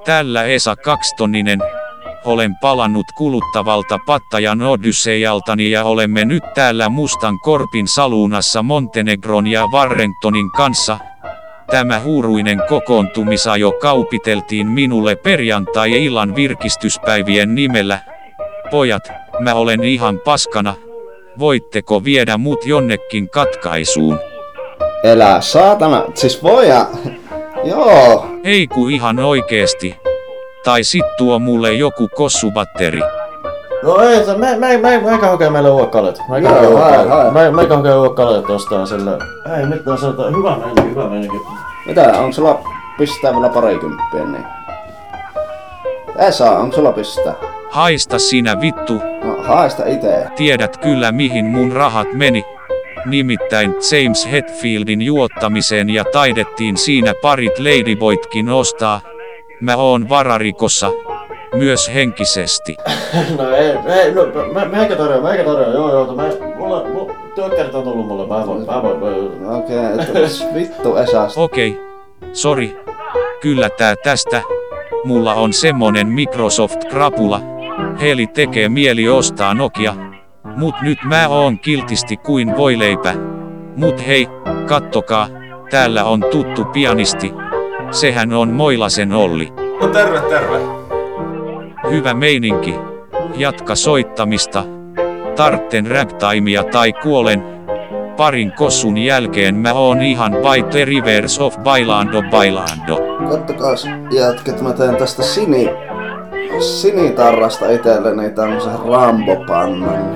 Tällä Esa Kakstoninen. Olen palannut kuluttavalta Pattajan Odysseialtani ja olemme nyt täällä Mustan Korpin saluunassa Montenegron ja Warringtonin kanssa. Tämä huuruinen kokoontumisajo kaupiteltiin minulle perjantai-illan virkistyspäivien nimellä. Pojat, mä olen ihan paskana. Voitteko viedä mut jonnekin katkaisuun? Elää saatana, siis voja. Joo. Ei ku ihan oikeesti. Tai sit tuo mulle joku kossubatteri. No ei, meikä hakee meille uudet kalet. Meikä hakee uudet kalet tostaa silleen. Ei mitään sanotaan, hyvä meininki. Mitä, onko sulla pistää vielä parikymppiä niin? Esa, onko sulla pistää? Haista sinä vittu. No, haista itee. Tiedät kyllä mihin mun rahat meni. Nimittäin James Hetfieldin juottamiseen ja taidettiin siinä parit ladyboytkin ostaa. Mä oon vararikossa. Myös henkisesti. No ei, no meikä tarjoa, joo, mulla työkkärit on tullut mulle, mä voin. Okei, vittu Esasta. Okei, sori. Kyllä tää tästä. Mulla on semmonen Microsoft-krapula. Heli tekee mieli ostaa Nokia. Mut nyt mä oon kiltisti kuin voileipä. Mut hei, kattokaa, täällä on tuttu pianisti. Sehän on Moilasen Olli. No terve. Hyvä meininki. Jatka soittamista. Tartten ragtimea tai kuolen. Parin kossun jälkeen mä oon ihan by the rivers of Bailando. Kattokaas jätket, mä teen tästä sinitarrasta itelleni tämmösen Rambo-pannan.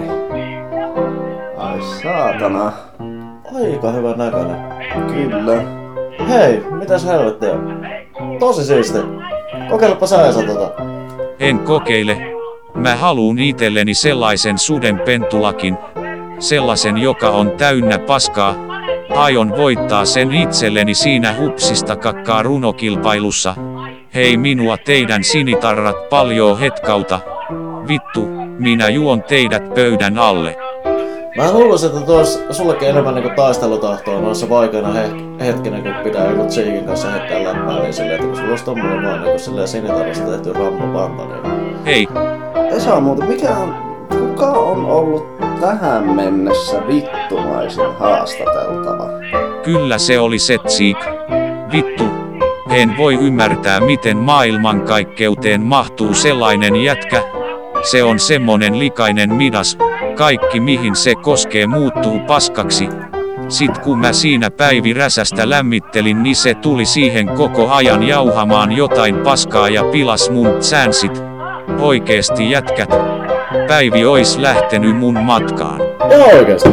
Ai saatana. Aika hyvän näköinen. Kyllä. Hei, mitäs helvettiä? Tosi siisti. Kokeilepa sä Esa tota. En kokeile. Mä haluun itelleni sellaisen sudenpentulakin. Sellaisen, joka on täynnä paskaa. Aion voittaa sen itselleni siinä hupsista kakkaa runokilpailussa. Hei minua teidän sinitarrat paljoo hetkauta. Vittu, minä juon teidät pöydän alle. Mä luulisin, että tuossa sullekin enemmän niinku taistelutahtoa noissa vaikeina hetkinä, kun pitää joku Tsiikin kanssa heittää läppää, niin silleen, että kun sulla olisi tommonen vaan niinku silleen sinitarrasta tehty Rambo-panta, niin... Hei! Esa muuten, kuka on ollut tähän mennessä vittumaisin haastateltava? Kyllä se oli se Tsiik. Vittu. En voi ymmärtää miten maailmankaikkeuteen mahtuu sellainen jätkä. Se on semmonen likainen midas. Kaikki mihin se koskee muuttuu paskaksi. Sit kun mä siinä Päivi Räsästä lämmittelin, niin se tuli siihen koko ajan jauhamaan jotain paskaa ja pilas mun säänsit. Oikeesti jätkät. Päivi ois lähtenyt mun matkaan. Joo oikeesti.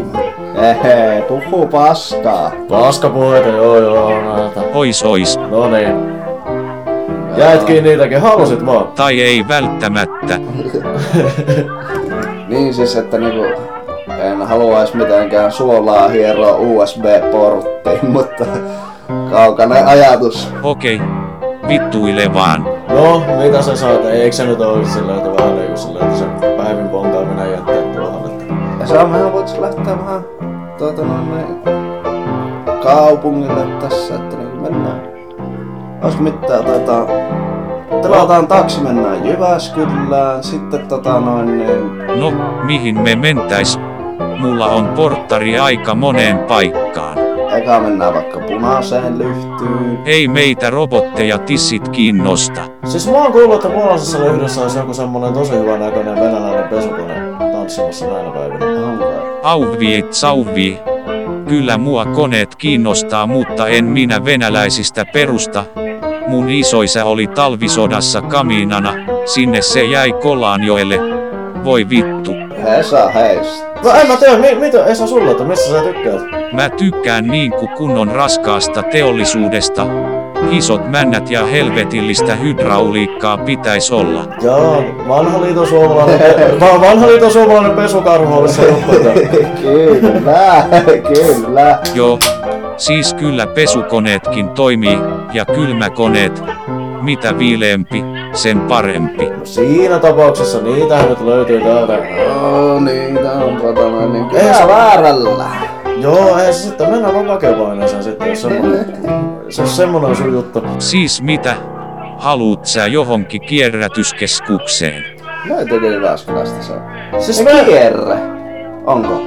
Ehe, puhuu paskaa. Paskapuheita, joo, näitä. Ois. No niin. Jäitkin niitäkin, halusit vaan. Tai ei välttämättä. Niin siis, että niinku... En haluais mitenkään suolaa hieroa USB-porttiin, mutta... Kaukainen ajatus. Okei. Vittuile vaan. No, mitä sä saat? Eikö se nyt oo silleen, että vähän niinku silleen, että se Päivin ponkaaminen jättää tuohon, että... Ja saa mehän voitais lähteä vähän... kaupungille tässä, että niinku mennään... Olisiko mitään Tilataan taksi, mennään Jyväskylään, sitten No, mihin me mentäis? Mulla on porttari aika moneen paikkaan. Eka mennään vaikka Punaiseen Lyhtyyn. Ei meitä robotteja tissit kiinnosta. Siis mä oon kuullut, että Punaisessa Lyhdyssä olisi joku semmonen tosi hyvän näköinen venäläinen pesukone tanssimassa näinä päivinä. Sauvii. Kyllä mua koneet kiinnostaa, mutta en minä venäläisistä perusta. Mun isoisä oli talvisodassa kamiinana, sinne se jäi Kolaanjoelle. Voi vittu. Esa heistä. No en mä tiedä, mitä Esa sulle, että missä sä tykkäät? Mä tykkään niinku kunnon raskaasta teollisuudesta. Isot männät ja helvetillistä hydrauliikkaa pitäis olla. Joo, vanha liiton suomalainen pesukarhu olisi se juttu. Kyllä. Joo, siis kyllä pesukoneetkin toimii, ja kylmäkoneet. Mitä viileempi, sen parempi. No siinä tapauksessa niitähän nyt löytyy täältä. Joo, niitä on niin kyllä väärällä. Joo, ei se sitten, mennään vaan vakepaineeseen sitten, jos semmonen on sun juttu. Siis mitä? Haluut sä johonkin kierrätyskeskukseen? Löytyykö Jyväskylästä se? Siis Se kierre. Onko?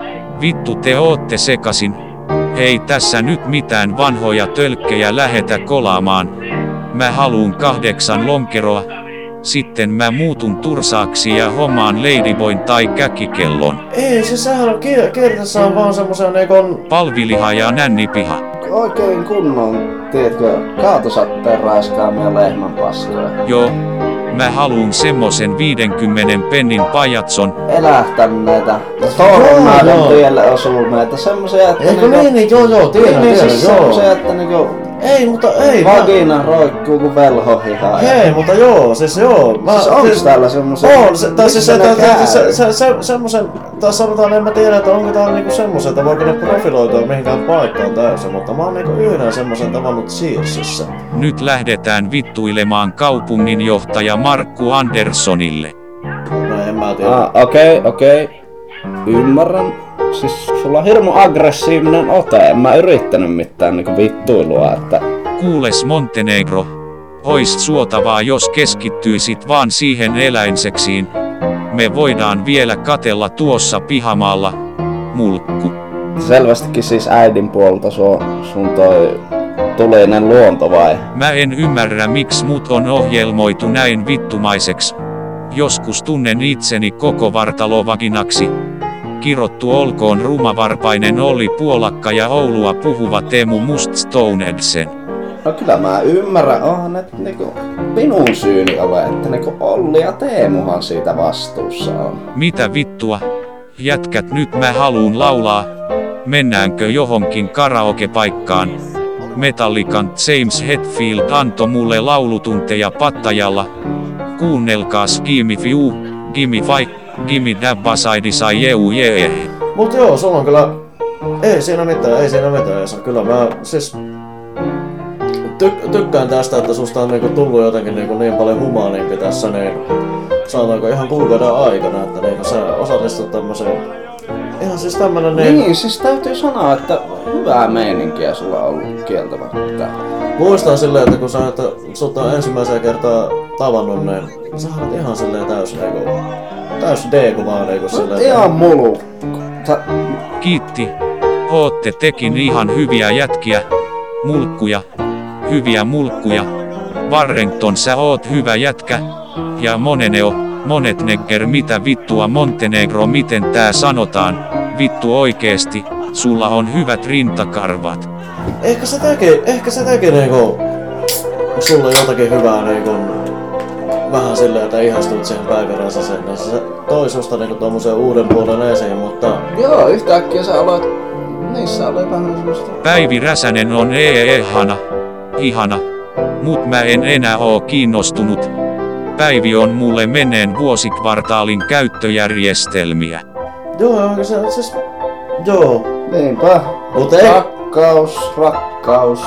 Vittu te ootte sekasin. Ei tässä nyt mitään vanhoja tölkkejä lähetä kolaamaan. Mä haluun 8 lonkeroa. Sitten mä muutun tursaaksi ja hommaan ladyboyn tai käkikellon. Ei, siis sehän on kiertässä on vaan semmosen neikon... Palviliha ja nännipiha. Oikein kunnon, tiedätkö, kaatosatteen raiskaamia lehmän paskoja. Joo. Mä haluun semmosen 50 pennin pajatson. Elähtäneitä, tornaiden joo. tielle osuneita, semmosia, että Eikö niin, joo, tiedän, niin, siis joo. semmosia, että niinku Ei, mutta ei. vagina roikkuu kuin velhohiha. Hei, mutta joo, siis joo. Siis onks täällä semmosia? On, tai siis missä ne käy? semmosen, tai sanotaan, en mä tiedä, että onko tää niinku semmosen, että voiko ne profiloitua mihinkään paikkaan täysin, mutta mä oon niinku yhden semmosen tavannut Searsissä. Nyt lähdetään vittuilemaan kaupunginjohtaja Markku Anderssonille. No en mä tiedä. Okei. Ymmärrän. Siis sulla on hirmu aggressiivinen ote. En mä yrittänyt mitään niinku vittuilua, että... Kuules Montenegro. Ois suotavaa jos keskittyisit vaan siihen eläinseksiin. Me voidaan vielä katella tuossa pihamaalla. Mulkku. Selvästikin siis äidin puolta sun toi tulinen luonto vai? Mä en ymmärrä miksi mut on ohjelmoitu näin vittumaiseksi. Joskus tunnen itseni koko vartalovaginaksi. Kirottu olkoon rumavarpainen Olli Puolakka ja Oulua puhuva Teemu Muststonedsen. No kyllä mä ymmärrän, onhan ne niinku minun syyni ole, että niinku Olli ja Teemuhan siitä vastuussa on. Mitä vittua? Jätkät nyt mä haluun laulaa. Mennäänkö johonkin karaokepaikkaan? Metallican James Hetfield antoi mulle laulutunteja Pattajalla. Kuunnelkaas Gimme Fiu, Gimme Five, Gimme That Beside Sai Jeu Jee. Mut joo, sulla on kyllä... Ei siinä mitään, Esa. Kyllä mä siis... Tykkään tästä, että susta on niinku tullut jotenkin niin paljon humaanimpi tässä, niin... Sanotaanko ihan kuukauden aikana, että niinku sä osallistut tämmöseen... Ihan siis tämmönen Niin, siis täytyy sanoa, että hyvää meininkiä sulla on ollut kieltämättä. Muistan silleen, että kun sä, että sut on ensimmäisen kertaa tavannut, niin sä olet ihan silleen täys D-ku vaan niinku silleen. Ihan mulu. Kiitti. Ootte tekin ihan hyviä jätkiä. Mulkkuja. Hyviä mulkkuja. Warrington sä oot hyvä jätkä. Ja Montenegro mitä vittua Montenegro miten tää sanotaan. Vittu oikeesti. Sulla on hyvät rintakarvat. Ehkä se teki niinku sulle jotakin hyvää niinku vähän silleen, että ihastut siihen Päivi-Räsäseen, niin se toi susta niinku tommosen uuden puolen esiin, mutta... Joo, yhtäkkiä sä aloit... Niissä oli vähän semmoista... Päivi Räsänen on ihana. Mut mä en enää oo kiinnostunut. Päivi on mulle menneen vuosikvartaalin käyttöjärjestelmiä. Joo, se siis... Joo. Niinpä. Mut ei... Rakkaus.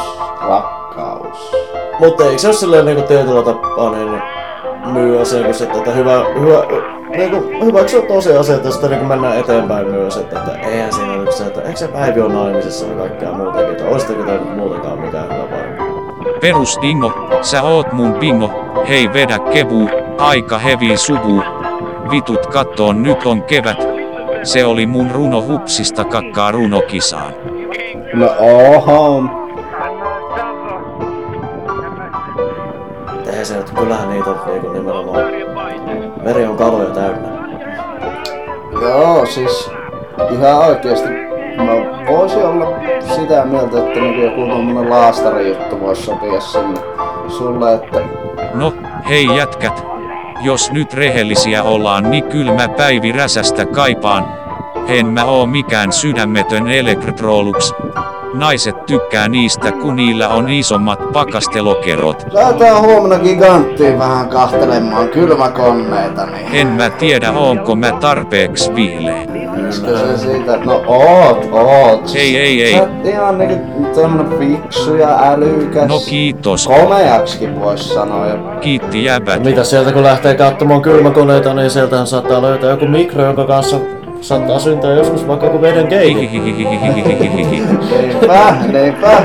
Mutta eikö se oo silleen niinku tietyllä tapaa niin myy asian kuin sitten, että niinku hyväksyä tosiasia, että sitten niinku mennään eteenpäin myös, että eihän siinä nyt se, että eikö se Päivi on naimisissa ja kaikkea muutenkin, että oisitteko te nyt muutenkaan mikään hyvä varmaan? Perus dingo, sä oot mun bingo, hei vedä kevuu, aika hevi suvuu. Vitut kattoon nyt on kevät. Se oli mun runo hupsista kakkaa runokisaan. No oho. Eihän se nyt, kyllähän niitä on niinku nimenomaan. Meri on kaloja täynnä. Joo, siis ihan oikeesti mä voisin olla sitä mieltä, että niinku joku tommonen laastarijuttu vois sopia sinne sulle, että... No, hei jätkät. Jos nyt rehellisiä ollaan, niin kyllä mä Päivi Räsästä kaipaan. En mä oo mikään sydämetön elektrooluks. Naiset tykkää niistä, kun niillä on isommat pakastelokerot. Lähdetään huomenna Giganttiin vähän kahtelemaan kylmäkoneita, niin... En mä tiedä, onko mä tarpeeksi viileä. Miskö se siitä? No oot. Ei. Sä oot ihan niinku tämmönen fiksu ja älykäs. No kiitos. Komeaksikin vois sanoa. Ja... Kiitti jäbät. Mitä sieltä kun lähtee katsomaan kylmäkoneita, niin sieltähän saattaa löytää joku mikro, jonka kanssa saattaa syntyä joskus vaikka joku veden keiti. Niinpä.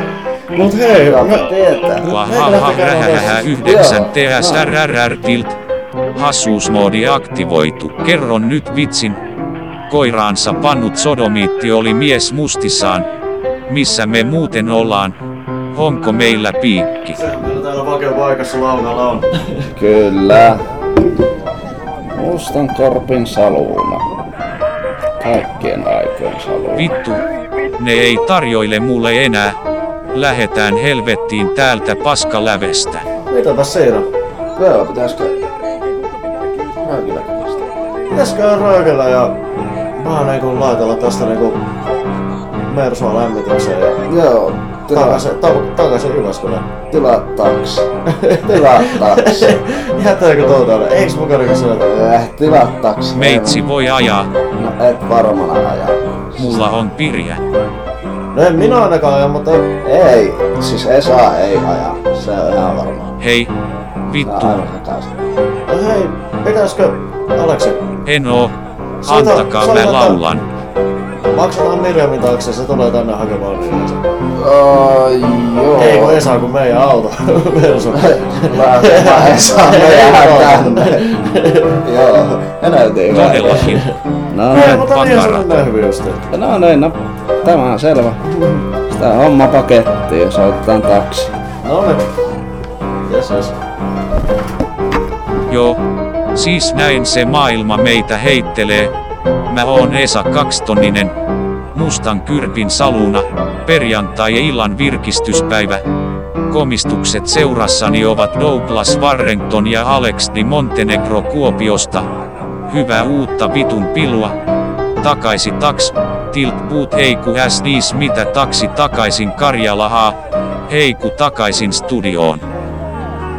Mut hei, Joka tietää. Hahaha 9 TSRRR tilt. Hassuusmoodi aktivoitu. Kerron nyt vitsin. Koiraansa pannut sodomiitti oli mies mustissaan. Missä me muuten ollaan? Onko meillä piikki? meillä täällä vakio paikassa launalla on. Kyllä. Mustan korpin saluuna. Kaikkien aikojen saluuna. Vittu. Ne ei tarjoile mulle enää. Lähetään helvettiin täältä paskalävestä. Mitäpäs siinä? Joo, pitäisikö... Rääkilläkästä. Pitäisikö röökellä ja vähän niinku laitella tästä niinku Mersua lämmitykseen ja Joo, takaisin Jyväskylään. tilaa taksi. Tilaa taksi. Jättääkö tuota? Eiks mukana kun syötä? Tilaa taksi. Meitsi voi ajaa. No et varmana ajaa. Mulla on pirjä. No en minä ainakaan aja, mutta... Ei, siis Esa ei aja. Se on ihan varmaa. Hei. Vittu. Aivan sekaisin. No hei, pitäiskö... Aleksi, En oo. Antakaa mä laulan. maksataan Mirjamin taakse, se tulee tänne hakemaan yleensä. Joo. Ei kun Esa, kun meidän auto. Mersu. Lähdetään Esa meidän tänne. Joo, eneltiin hyvä. Todellakin. No Hei, niin, mutta niin pakarat. sun nähvy just. no niin, no tämä on selvä. Sitä homma pakettiin ja soitetaan taksi. No niin. Yes. Joo. Siis näin se maailma meitä heittelee. Mä oon Esa Kakstoninen. Mustan kyrpin saluuna. Perjantai-illan virkistyspäivä. Komistukset seurassani ovat Douglas Warrington ja Alex Di Montenegro Kuopiosta. Hyvää uutta vitun pilua. Takaisi taks. Tilt puut heiku s mitä taksi takaisin Karjalahaa. Heiku takaisin studioon.